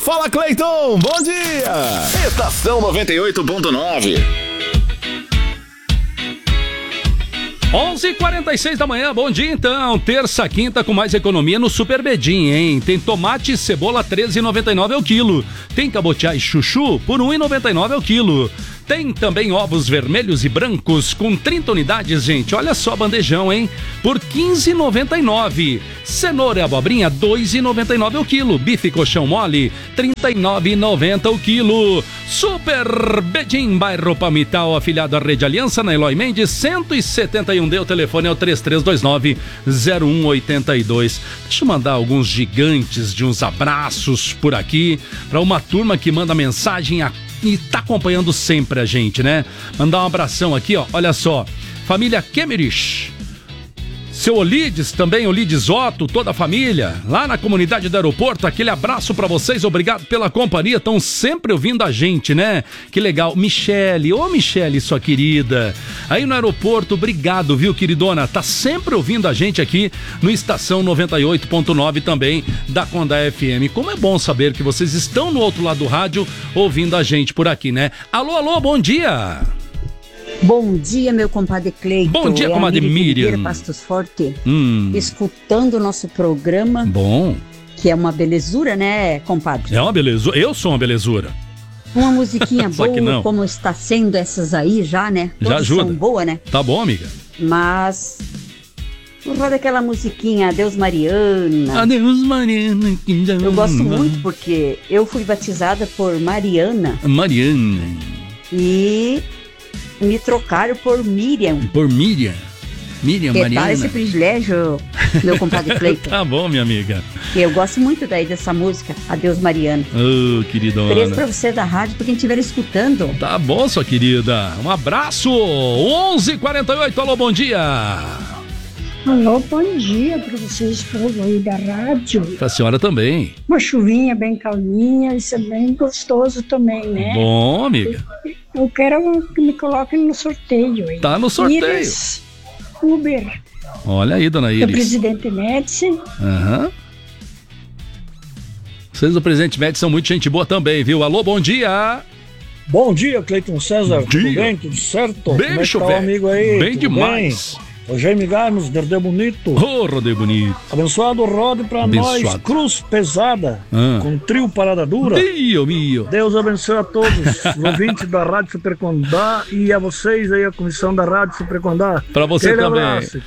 Fala, Cleiton, bom dia! Estação 98.9. 11h46 da manhã, bom dia então, terça, quinta com mais economia no Super Bedim, hein? Tem tomate e cebola R$13,99 ao quilo, tem cabotiá e chuchu por R$1,99 ao quilo. Tem também ovos vermelhos e brancos com 30 unidades, gente. Olha só, bandejão, hein? Por R$15,99. Cenoura e abobrinha, R$2,99 ao quilo. Bife colchão mole, R$39,90 ao quilo. Super Bedim, bairro Palmital, afiliado à Rede Aliança, na Eloy Mendes, 171D. O telefone é o 3329-0182. Deixa eu mandar alguns gigantes de uns abraços por aqui para uma turma que manda mensagem e tá acompanhando sempre a gente, né? Mandar um abração aqui, ó, olha só, família Kemerich, seu Olides também, Olides Otto, toda a família, lá na comunidade do aeroporto, aquele abraço pra vocês, obrigado pela companhia, estão sempre ouvindo a gente, né? Que legal, Michele, ô Michele, sua querida, aí no aeroporto, obrigado, viu, queridona, tá sempre ouvindo a gente aqui no Estação 98.9 também, da Conda FM, como é bom saber que vocês estão no outro lado do rádio, ouvindo a gente por aqui, né? Alô, alô, bom dia! Bom dia, meu compadre Cleiton. Bom dia, comadre Miriam. Pastos Forte, escutando o nosso programa. Bom. Que é uma belezura, né, compadre? É uma belezura. Eu sou uma belezura. Uma musiquinha Só que boa, não. como está sendo essas aí já, né? Já Todas ajuda. são boas, né? Tá bom, amiga? Mas roda aquela musiquinha Adeus Mariana. Adeus, Mariana. Eu gosto muito porque eu fui batizada por Mariana. Mariana. E me trocaram por Miriam. Por Miriam. Miriam, Que Mariana. tal esse privilégio, meu compadre Cleiton? Tá bom, minha amiga. Eu gosto muito daí dessa música, Adeus Mariana. Ô, queridona. Beijo pra você da rádio, pra quem estiver escutando. Tá bom, sua querida. Um abraço. 11h48, alô, bom dia. Alô, bom dia para vocês todos aí da rádio. Pra senhora também. Uma chuvinha bem calminha, isso é bem gostoso também, né? Bom, amiga. Eu quero que me coloquem no sorteio aí. Tá no sorteio. Iris Uber, Olha aí, dona do Iris. presidente Médici. Aham. Vocês do Presidente Médici são muito gente boa também, viu? Alô, bom dia. Bom dia, Cleiton César. Bom Tudo dia. bem? Tudo certo? Bem, Como é que bicho tá o velho. amigo aí? Bem Tudo demais. Bem? O Jaime Garmos, Derdê Bonito. Ô, Rodrigo Bonito. Abençoado rode pra Abençoado. nós, Cruz Pesada, com trio Parada Dura. Mio. Deus abençoe a todos, os ouvintes da Rádio Super Condá e a vocês aí, a comissão da Rádio Super Condá. Pra você Aquele também. abraço.